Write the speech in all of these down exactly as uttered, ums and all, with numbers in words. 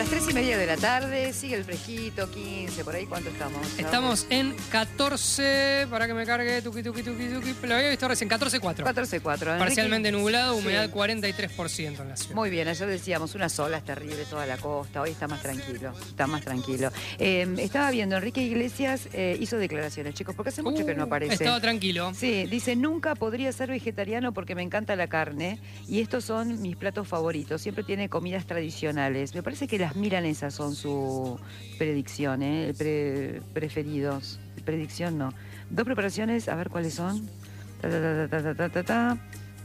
las tres y media de la tarde, sigue el fresquito, quince, por ahí, ¿cuánto estamos? ¿No? Estamos en catorce, para que me cargue, tuqui, tuqui, tuqui, tuqui, lo había visto recién, catorce cuatro. catorce cuatro. Parcialmente nublado, humedad sí. cuarenta y tres por ciento en la ciudad. Muy bien, ayer decíamos, unas olas terribles toda la costa, hoy está más tranquilo, está más tranquilo. Eh, estaba viendo, Enrique Iglesias eh, hizo declaraciones, chicos, porque hace mucho uh, que no aparece. Estaba tranquilo. Sí, dice, nunca podría ser vegetariano porque me encanta la carne y estos son mis platos favoritos, siempre tiene comidas tradicionales. Me parece que las milanesas son su predicción, ¿eh? Pre preferidos. Predicción no. Dos preparaciones, a ver cuáles son. Ta, ta, ta, ta, ta, ta, ta, ta.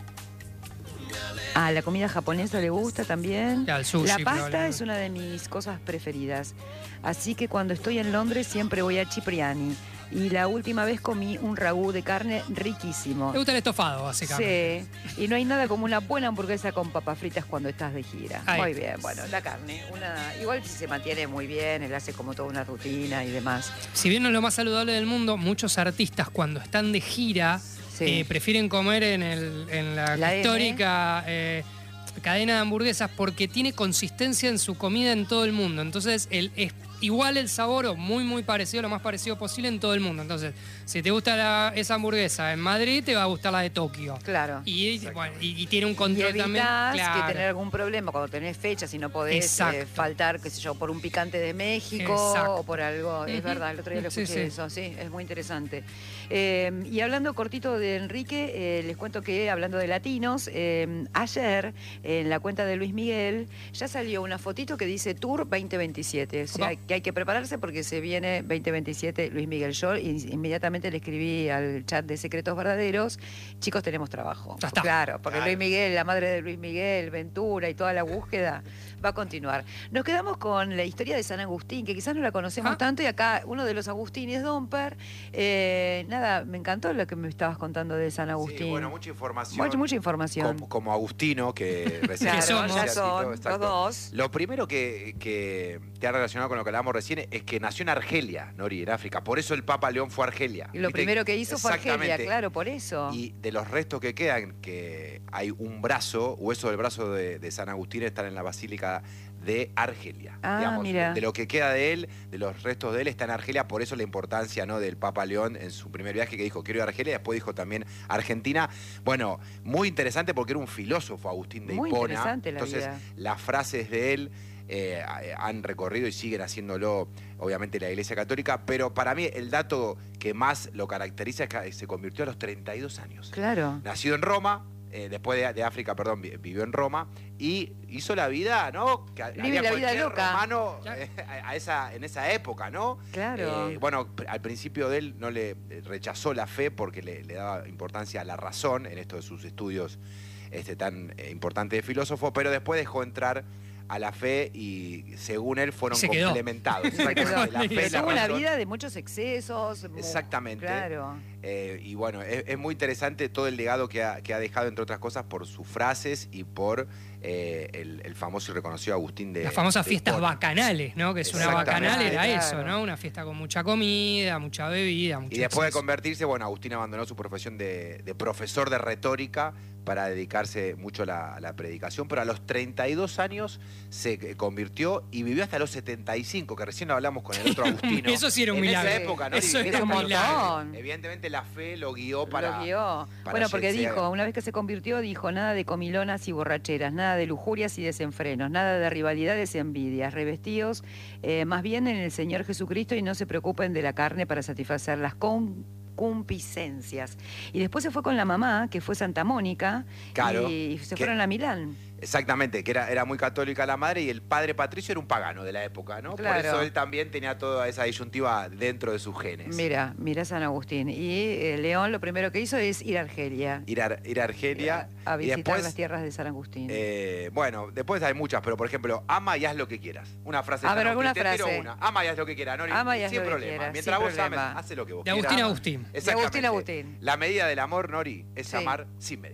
Ah, la comida japonesa le gusta también. Ya, el sushi, la pasta es una de mis cosas preferidas. Así que cuando estoy en Londres siempre voy a Cipriani. Y la última vez comí un ragú de carne riquísimo. ¿Te gusta el estofado, básicamente? Sí, y no hay nada como una buena hamburguesa con papas fritas cuando estás de gira. Ahí. Muy bien, bueno, la carne, una igual si se mantiene muy bien, él hace como toda una rutina y demás. Si bien no es lo más saludable del mundo, muchos artistas cuando están de gira Sí. eh, prefieren comer en, el, en la, La histórica eh, cadena de hamburguesas porque tiene consistencia en su comida en todo el mundo. Entonces el, es igual el sabor o muy muy parecido, lo más parecido posible en todo el mundo. Entonces, si te gusta la, esa hamburguesa en Madrid, te va a gustar la de Tokio. Claro. Y, bueno, y, y tiene un Y control evitás también. Claro. que tener algún problema cuando tenés fechas y no podés eh, faltar, qué sé yo, por un picante de México Exacto. o por algo. Uh-huh. Es verdad, el otro día lo escuché sí, sí. eso, sí, es muy interesante. Eh, y hablando cortito de Enrique, eh, les cuento que hablando de latinos, eh, ayer en la cuenta de Luis Miguel ya salió una fotito que dice Tour veinte veintisiete. O sea, ¿Cómo? que hay que prepararse porque se viene veinte veintisiete Luis Miguel. Yo inmediatamente le escribí al chat de Secretos Verdaderos, chicos, tenemos trabajo. Claro, porque claro. Luis Miguel, la madre de Luis Miguel, Ventura y toda la búsqueda va a continuar. Nos quedamos con la historia de San Agustín, que quizás no la conocemos ¿Ah? tanto, y acá uno de los Agustines, Domper. Eh, nada, me encantó lo que me estabas contando de San Agustín. Sí, bueno, mucha información. Mucha, mucha información. Como, como agustino, que recién... claro, somos, ya son los dos. Lo primero que, que te ha relacionado con lo que hablábamos recién es que nació en Argelia, Nori, en África. Por eso el Papa León fue a Argelia. Y lo ¿viste? primero que hizo fue Argelia, claro, por eso. Y de los restos que quedan, que hay un brazo, hueso del brazo de, de San Agustín, están en la Basílica de Argelia. Ah, digamos, mira. De, de lo que queda de él, de los restos de él, está en Argelia. Por eso la importancia, ¿no?, del Papa León en su primer viaje, que dijo, quiero ir a Argelia, después dijo también Argentina. Bueno, muy interesante porque era un filósofo, Agustín de muy Hipona. Muy interesante la Entonces, vida. las frases de él eh, han recorrido y siguen haciéndolo, obviamente, la Iglesia Católica. Pero para mí el dato que más lo caracteriza es que se convirtió a los treinta y dos años. Claro. Nacido en Roma. Eh, después de, de África, perdón, vivió en Roma y hizo la vida, ¿no? Que Vive la vida loca. Romano eh, a esa, en esa época, ¿no? Claro. Eh, bueno, al principio de él no le rechazó la fe porque le, le daba importancia a la razón en esto de sus estudios este, tan eh, importantes de filósofo, pero después dejó entrar a la fe y según él fueron complementados. Exactamente. La fe, la una vida de muchos excesos. Exactamente. Claro. Eh, y bueno, es, es muy interesante todo el legado que ha, que ha dejado, entre otras cosas, por sus frases y por eh, el, el famoso y reconocido Agustín de... Las famosas de fiestas Hipona. bacanales, ¿no? Que es una bacanal, era claro. eso, ¿no? Una fiesta con mucha comida, mucha bebida, mucho Y después exceso. de convertirse, bueno, Agustín abandonó su profesión de, de profesor de retórica para dedicarse mucho a la, a la predicación, pero a los treinta y dos años se convirtió y vivió hasta los setenta y cinco, que recién hablamos con el otro Agustino. Eso sí era un en milagro. En esa época, ¿no? Eso era un montón. Evidentemente la fe lo guió para... Lo guió. Para bueno, porque llegar. dijo, una vez que se convirtió, dijo, nada de comilonas y borracheras, nada de lujurias y desenfrenos, nada de rivalidades y envidias, revestidos eh, más bien en el Señor Jesucristo y no se preocupen de la carne para satisfacer las con concupiscencias. Y después se fue con la mamá, que fue Santa Mónica, claro, y se que, fueron a Milán. Exactamente, que era, era muy católica la madre y el padre Patricio era un pagano de la época, ¿no? Claro. Por eso él también tenía toda esa disyuntiva dentro de sus genes. Mira, mira San Agustín. Y eh, León lo primero que hizo es ir a Argelia. Ir a, ir a Argelia. A, a visitar y después, las tierras de San Agustín. Eh, bueno, después hay muchas, pero por ejemplo, ama y haz lo que quieras. Una frase. A ver, alguna frase. Una. Ama y haz lo que quieras, no, ama y haz sin lo problema. Que quieras, Mientras sin vos problema. ames, hace lo que vos de quieras. Agustín a Agustín. De Agustín a Agustín. La medida del amor, Nori, es sí. amar sin medida.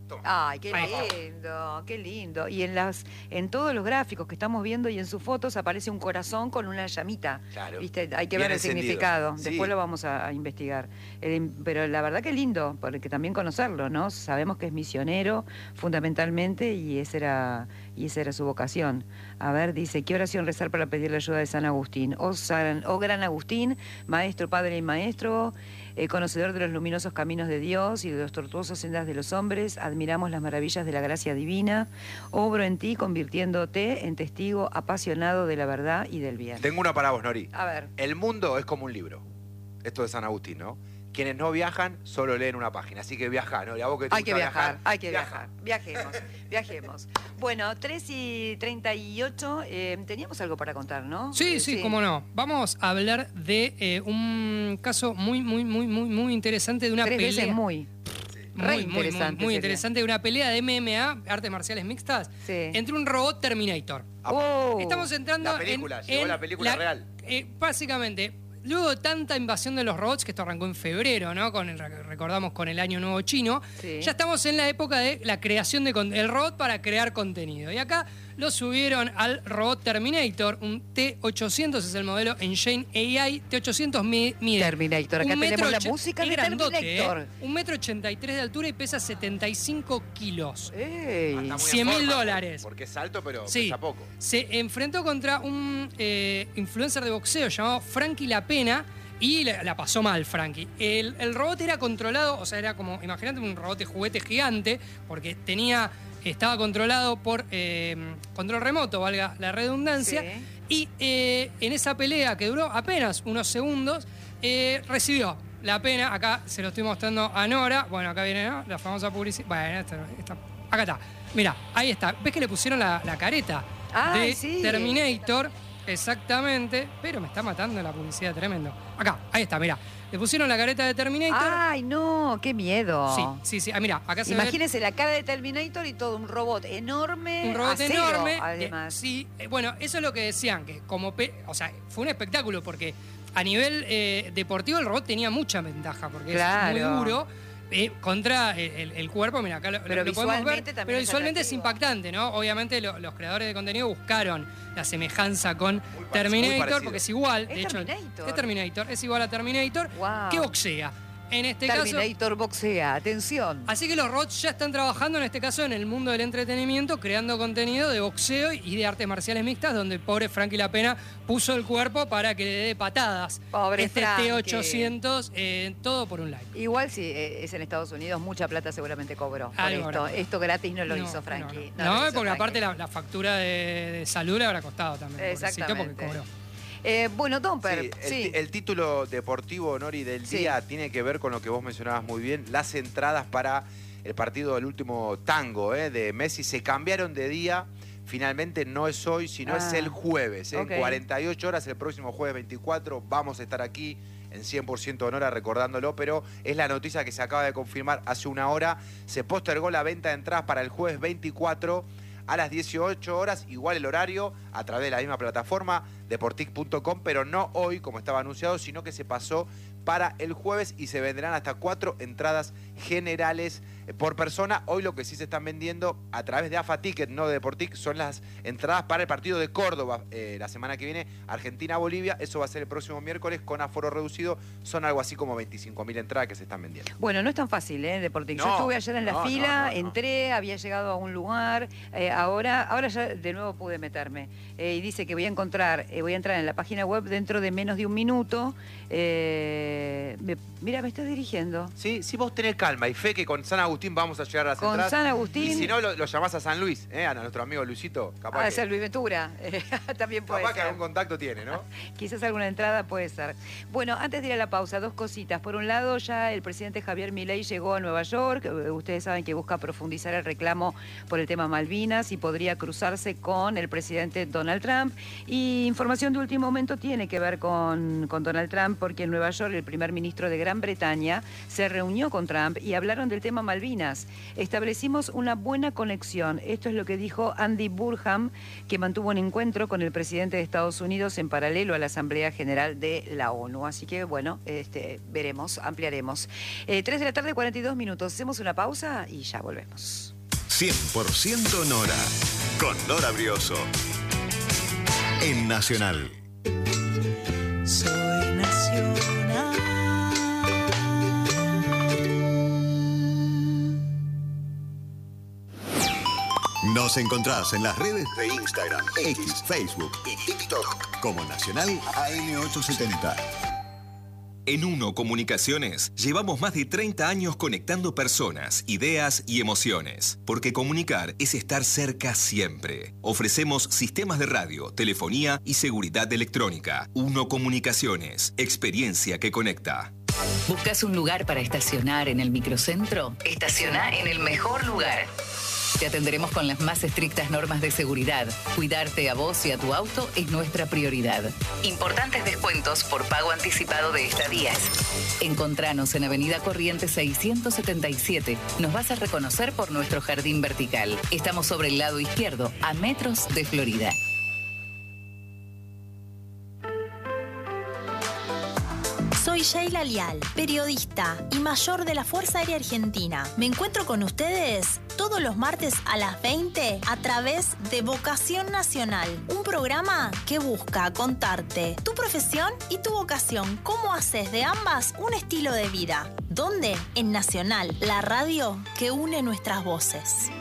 Ay, qué lindo, qué lindo. Y en las, en todos los gráficos que estamos viendo y en sus fotos aparece un corazón con una llamita. Claro. ¿Viste? Hay que Bien ver el encendido. significado. Sí. Después lo vamos a, a investigar. Eh, pero la verdad que lindo, porque también conocerlo, ¿no? Sabemos que es misionero fundamentalmente y esa era, y esa era su vocación. A ver, dice, ¿qué oración rezar para pedir la ayuda de San Agustín? Oh, San, oh gran Agustín, maestro, padre y maestro, eh, conocedor de los luminosos caminos de Dios y de los tortuosos sendas de los hombres, admiramos las maravillas de la gracia divina, obro en ti convirtiéndote en testigo apasionado de la verdad y del bien. Tengo una para vos, Nori. A ver. El mundo es como un libro. Esto de San Agustín, ¿no? Quienes no viajan solo leen una página. Así que viajá, Nori. A vos que te Hay gusta que viajar, viajar, hay que viaja. viajar. Viajemos, viajemos. Bueno, tres y treinta y ocho, eh, teníamos algo para contar, ¿no? Sí, sí, cómo no. Vamos a hablar de eh, un caso muy, muy, muy, muy, muy interesante de una Tres pelea. veces muy. Muy, Re muy, muy, interesante muy sería. interesante de una pelea de M M A, artes marciales mixtas, Sí. entre un robot Terminator. Oh. Estamos entrando La película, en, llegó en la película real. eh, básicamente, luego de tanta invasión de los robots, que esto arrancó en febrero, ¿no? Con el, recordamos con el Año Nuevo Chino, Sí. ya estamos en la época de la creación de con- el robot para crear contenido. Y acá lo subieron al robot Terminator, un T ochocientos es el modelo Engine A I, T ochocientos mi- mide Terminator, acá un metro tenemos la oche- música es de grandote, Terminator. ¿eh? Un metro ochenta y tres de altura y pesa setenta y cinco kilos. Ey. Está muy en cien mil forma, dólares. Porque es alto, pero Sí, pesa poco. se enfrentó contra un eh, influencer de boxeo llamado Frankie La Pena y la, la pasó mal Frankie. El, el robot era controlado, o sea, era como, imagínate un robot de juguete gigante, porque tenía, estaba controlado por eh, control remoto, valga la redundancia, Sí. y eh, en esa pelea que duró apenas unos segundos, eh, recibió La Pena, acá se lo estoy mostrando a Nora, bueno, acá viene, ¿no?, la famosa publicidad, bueno, esta, esta- acá está, mira, ahí está, ¿ves que le pusieron la, la careta Ay, de sí. Terminator? Exactamente, pero me está matando la publicidad, tremendo. Acá, ahí está, mira, le pusieron la careta de Terminator. Ay, no, qué miedo. Sí, sí, sí, ah, mira, acá se ve Imagínense la cara de Terminator y todo un robot enorme. un robot acero, enorme. además. Eh, sí, eh, bueno, eso es lo que decían, que como, pe- o sea, fue un espectáculo porque a nivel eh, deportivo el robot tenía mucha ventaja porque Claro. es muy duro. eh, contra el, el- el cuerpo, mira, acá lo, Pero lo podemos ver, visualmente también pero es visualmente es atractivo. impactante, ¿no? Obviamente lo- los creadores de contenido buscaron la semejanza con parecido, muy Terminator, parecido. porque es igual, Es de hecho, Terminator. es Terminator, es igual a Terminator, Wow. que boxea. En este caso, Terminator boxea, atención. así que los robots ya están trabajando en este caso en el mundo del entretenimiento, creando contenido de boxeo y de artes marciales mixtas, donde el pobre Frankie La Pena puso el cuerpo para que le dé patadas. Pobre este Frankie. T ochocientos, eh, todo por un like. Igual si eh, es en Estados Unidos, mucha plata seguramente cobró por Algo esto. habrá. Esto gratis no lo No, hizo no, Frankie. No, No, No, lo hizo porque Frankie. aparte la, la factura de, de salud le habrá costado también. pobrecito, Exactamente. porque cobró. Eh, bueno, Domper, Sí, el, sí. ti- el título deportivo, Nori, del Sí. día tiene que ver con lo que vos mencionabas muy bien. Las entradas para el partido del último tango eh, de Messi se cambiaron de día. Finalmente no es hoy, sino es Ah, el jueves. eh. ok. En cuarenta y ocho horas, el próximo jueves veinticuatro, vamos a estar aquí en cien por ciento de Nora recordándolo, pero es la noticia que se acaba de confirmar hace una hora. Se postergó la venta de entradas para el jueves veinticuatro a las dieciocho horas, igual el horario, a través de la misma plataforma, deportic punto com, pero no hoy, como estaba anunciado, sino que se pasó para el jueves y se venderán hasta cuatro entradas generales eh, por persona. Hoy lo que sí se están vendiendo a través de AFA Ticket, no de Deportic, son las entradas para el partido de Córdoba eh, la semana que viene, Argentina-Bolivia. Eso va a ser el próximo miércoles con aforo reducido. Son algo así como veinticinco mil entradas que se están vendiendo. Bueno, no es tan fácil, ¿eh? Deportivo. Yo No, estuve ayer en la no, fila, no, no, no. entré, había llegado a un lugar, eh, ahora, ahora ya de nuevo pude meterme. Eh, y dice que voy a encontrar, eh, voy a entrar en la página web dentro de menos de un minuto. Eh, me- mira, me estás dirigiendo. Sí, si vos tenés calma y fe que con San Agustín vamos a llegar a las Con entradas. San Agustín. Y si no, lo, lo llamás a San Luis, ¿eh? A nuestro amigo Luisito. Capaz Ah, que, es el Luis Ventura. Eh, también puede capaz que ser. algún contacto tiene, ¿no? Quizás alguna entrada puede ser. Bueno, antes de ir a la pausa, dos cositas. Por un lado, ya el presidente Javier Milei llegó a Nueva York. Eh, Ustedes saben que busca profundizar el reclamo por el tema Malvinas y podría cruzarse con el presidente Donald Trump. Y información de último momento tiene que ver con, con Donald Trump, porque en Nueva York el primer ministro de Gran Bretaña se reunió con Trump y hablaron del tema Malvinas. cabinas. Establecimos una buena conexión. Esto es lo que dijo Andy Burham, que mantuvo un encuentro con el presidente de Estados Unidos en paralelo a la Asamblea General de la ONU. Así que, bueno, este, veremos, ampliaremos. Eh, tres de la tarde, cuarenta y dos minutos. Hacemos una pausa y ya volvemos. cien por ciento Nora, con Nora Brioso. En Nacional. Soy Nacional. Nos encontrás en las redes de Instagram, X, Facebook y TikTok como Nacional A M ochocientos setenta. En Uno Comunicaciones llevamos más de treinta años conectando personas, ideas y emociones. Porque comunicar es estar cerca siempre. Ofrecemos sistemas de radio, telefonía y seguridad electrónica. Uno Comunicaciones, experiencia que conecta. ¿Buscas un lugar para estacionar en el microcentro? Estaciona en el mejor lugar. Te atenderemos con las más estrictas normas de seguridad. Cuidarte a vos y a tu auto es nuestra prioridad. Importantes descuentos por pago anticipado de estadías. Encontranos en Avenida Corrientes seiscientos setenta y siete. Nos vas a reconocer por nuestro jardín vertical. Estamos sobre el lado izquierdo, a metros de Florida. Soy Sheila Lial, periodista y mayor de la Fuerza Aérea Argentina. Me encuentro con ustedes todos los martes a las veinte a través de Vocación Nacional, un programa que busca contarte tu profesión y tu vocación, cómo haces de ambas un estilo de vida. ¿Dónde? En Nacional, la radio que une nuestras voces.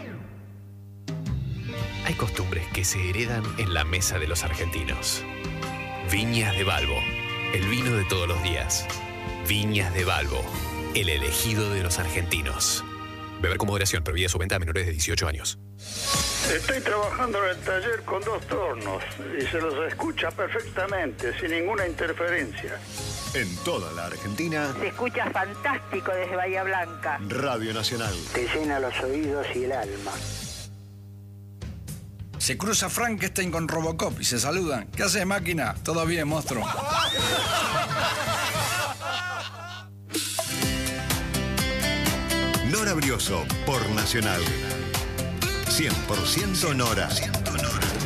Hay costumbres que se heredan en la mesa de los argentinos. Viñas de Balbo, el vino de todos los días. Viñas de Balbo, el elegido de los argentinos. Beber con moderación, prohibida su venta a menores de dieciocho años. Estoy trabajando en el taller con dos tornos y se los escucha perfectamente, sin ninguna interferencia. En toda la Argentina, se escucha fantástico desde Bahía Blanca. Radio Nacional. Te llena los oídos y el alma. Se cruza Frankenstein con Robocop y se saludan. ¿Qué haces, máquina? Todo bien, monstruo. Nora Brioso por Nacional. cien por ciento Nora.